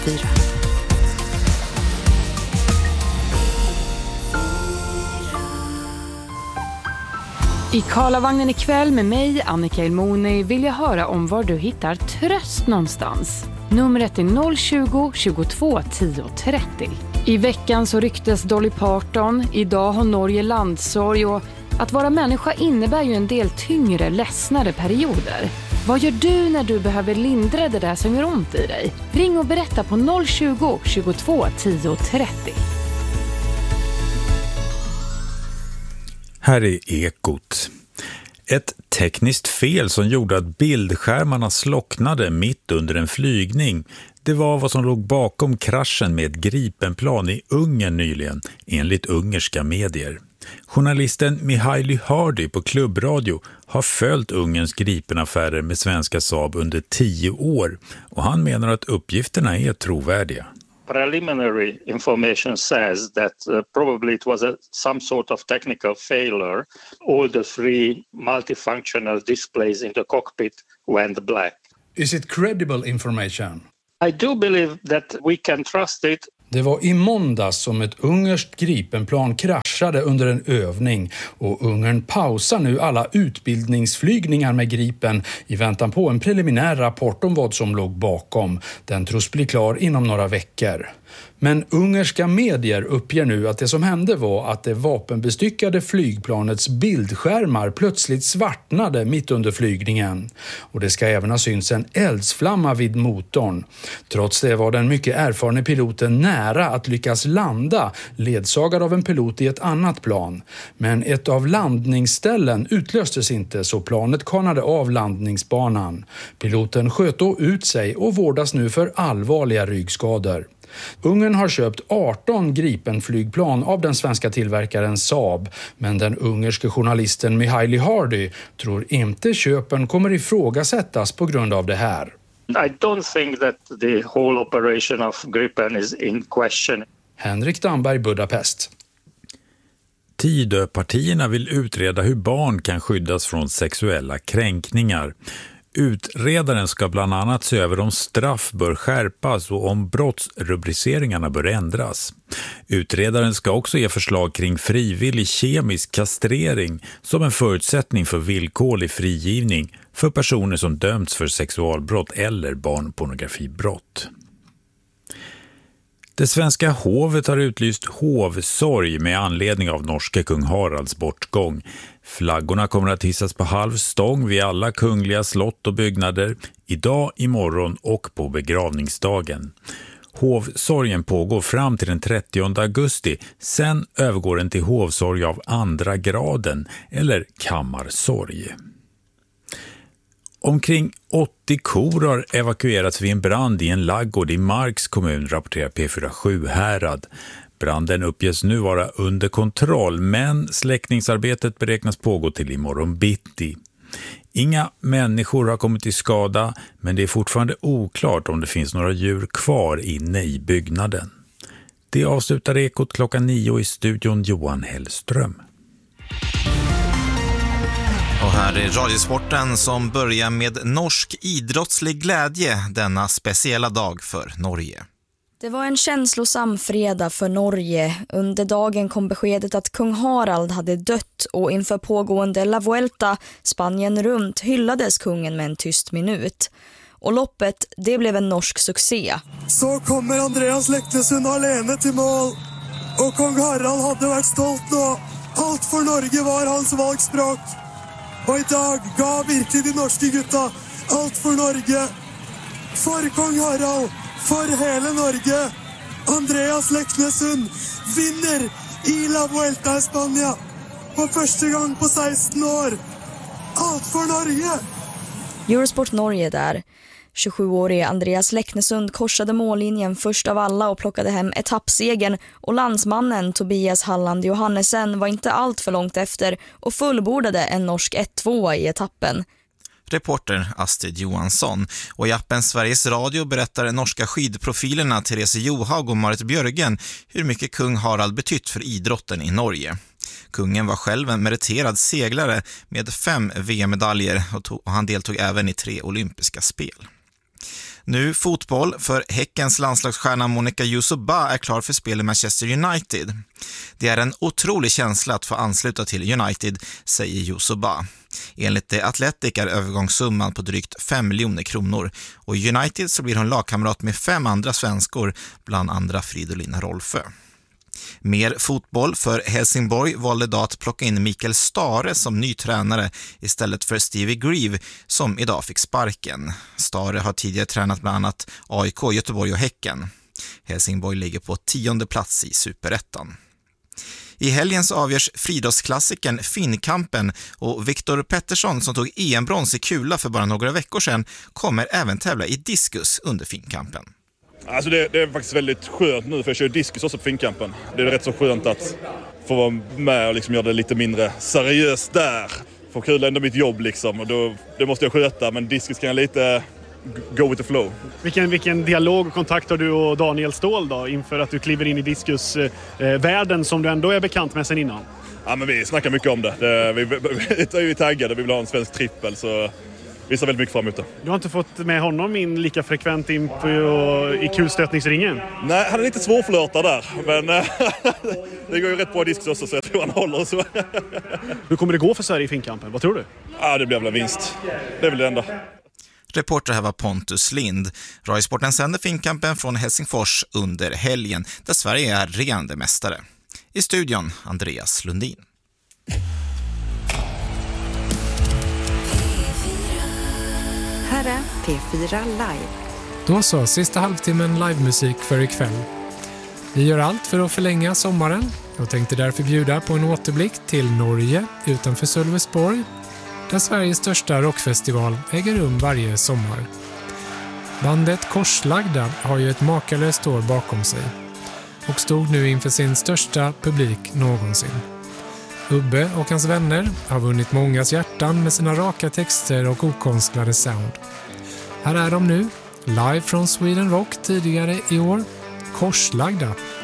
TV4. I Karlavagnen ikväll med mig, Annika Elmoni, vill jag höra om var du hittar tröst någonstans. Numret är 020 22 10 30. I veckan så ryktes Dolly Parton. Idag har Norge landsorg och att vara människa innebär ju en del tyngre, ledsnare perioder. Vad gör du när du behöver lindra det där som gör ont i dig? Ring och berätta på 020 22 10 30. Här är Ekot. Ett tekniskt fel som gjorde att bildskärmarna slocknade mitt under en flygning. Det var vad som låg bakom kraschen med ett Gripenplan i Ungern nyligen, enligt ungerska medier. Journalisten Mihaly Hardy på klubbradio har följt Ungerns Gripenaffärer med svenska Saab under 10 år och han menar att uppgifterna är trovärdiga. Preliminary information says that probably it was some sort of technical failure. All the 3 multifunctional displays in the cockpit went black. Is it credible information? I do believe that we can trust it. Det var i måndags som ett ungerskt Gripenplan kraschade under en övning och Ungern pausar nu alla utbildningsflygningar med Gripen i väntan på en preliminär rapport om vad som låg bakom. Den tros bli klar inom några veckor. Men ungerska medier uppger nu att det som hände var att det vapenbestyckade flygplanets bildskärmar plötsligt svartnade mitt under flygningen. Och det ska även ha synts en eldsflamma vid motorn. Trots det var den mycket erfarne piloten nära att lyckas landa, ledsagad av en pilot i ett annat plan. Men ett av landningsställen utlöstes inte så planet kanade av landningsbanan. Piloten sköt då ut sig och vårdas nu för allvarliga ryggskador. Ungern har köpt 18 Gripenflygplan av den svenska tillverkaren Saab, men den ungerske journalisten Mihaly Hardy tror inte köpen kommer ifrågasättas på grund av det här. I don't think that the whole operation of Gripen is in question. Henrik Damberg, Budapest. Tidöpartierna vill utreda hur barn kan skyddas från sexuella kränkningar. Utredaren ska bland annat se över om straff bör skärpas och om brottsrubriceringarna bör ändras. Utredaren ska också ge förslag kring frivillig kemisk kastrering som en förutsättning för villkorlig frigivning för personer som dömts för sexualbrott eller barnpornografibrott. Det svenska hovet har utlyst hovsorg med anledning av norske kung Haralds bortgång. Flaggorna kommer att hissas på halv stång vid alla kungliga slott och byggnader idag, imorgon och på begravningsdagen. Hovsorgen pågår fram till den 30 augusti, sen övergår den till hovsorg av andra graden eller kammarsorg. Omkring 80 kor har evakuerats vid en brand i en laggård i Marks kommun, rapporterar P4 Sjuhärad. Branden uppges nu vara under kontroll, men släckningsarbetet beräknas pågå till imorgon bitti. Inga människor har kommit till skada, men det är fortfarande oklart om det finns några djur kvar inne i byggnaden. Det avslutar Ekot klockan 9 i studion, Johan Hellström. Och här är Radiosporten som börjar med norsk idrottslig glädje denna speciella dag för Norge. Det var en känslosam fredag för Norge. Under dagen kom beskedet att kung Harald hade dött och inför pågående La Vuelta, Spanien runt, hyllades kungen med en tyst minut. Och loppet, det blev en norsk succé. Så kommer Andreas Leknesund alene till mål. Och kung Harald hade varit stolt då. Allt för Norge var hans valgspråk. Och idag gav virkelig de norske gutta allt för Norge. För kung Harald, för hela Norge. Andreas Leknesund vinner i La Vuelta i Spanien. För första gången på 16 år. Allt för Norge. Eurosport Norge där. 27-årige Andreas Leknesund korsade mållinjen först av alla och plockade hem etappsegern, och landsmannen Tobias Halland Johannesen var inte allt för långt efter och fullbordade en norsk 1-2 i etappen. Reporter Astrid Johansson. Och i appen Sveriges Radio berättar norska skidprofilerna Therese Johaug och Marit Björgen hur mycket kung Harald betytt för idrotten i Norge. Kungen var själv en meriterad seglare med 5 VM-medaljer och han deltog även i 3 olympiska spel. Nu fotboll, för Häckens landslagsstjärna Monica Yusuba är klar för spel i Manchester United. Det är en otrolig känsla att få ansluta till United, säger Yusuba. Enligt The Athletic är övergångssumman på drygt 5 miljoner kronor och i United så blir hon lagkamrat med 5 andra svenskor, bland andra Fridolin Rolfö. Mer fotboll, för Helsingborg valde idag att plocka in Mikael Stare som ny tränare istället för Stevie Grieve som idag fick sparken. Stare har tidigare tränat bland annat AIK, Göteborg och Häcken. Helsingborg ligger på 10:e plats i Superettan. I helgens avgörs friidrottsklassikern Finnkampen och Viktor Pettersson som tog EM-brons i kula för bara några veckor sedan kommer även tävla i diskus under Finnkampen. Alltså det är faktiskt väldigt skönt nu för jag kör diskus också på Finnkampen. Det är rätt så skönt att få vara med och liksom göra det lite mindre seriöst där. För kul är ändå mitt jobb liksom och det måste jag sköta, men diskus kan jag lite go with the flow. Vilken dialog och kontakt har du och Daniel Ståhl då inför att du kliver in i diskusvärlden som du ändå är bekant med sen innan? Ja, men vi snackar mycket om det. Vi är ju taggade, vi vill ha en svensk trippel så vi ser väldigt mycket fram emot det. Du har inte fått med honom in lika frekvent in i kulstötningsringen? Nej, han är lite svårflörtad där. Men det går ju rätt bra diskus också så jag tror han håller så. Hur kommer det gå för Sverige i Finnkampen? Vad tror du? Ja, det blir väl en vinst. Det är väl det enda. Reporter här var Pontus Lind. Radiosporten sänder Finnkampen från Helsingfors under helgen där Sverige är regerande mästare. I studion Andreas Lundin. Här är P4 Live. Då så, sista halvtimmen livemusik för ikväll. Vi gör allt för att förlänga sommaren. Jag tänkte därför bjuda på en återblick till Norge utanför Sölvesborg, där Sveriges största rockfestival äger rum varje sommar. Bandet Korslagda har ju ett makalöst år bakom sig och stod nu inför sin största publik någonsin. Ubbe och hans vänner har vunnit mångas hjärtan med sina raka texter och okonstlade sound. Här är de nu, live från Sweden Rock tidigare i år, Korslagda.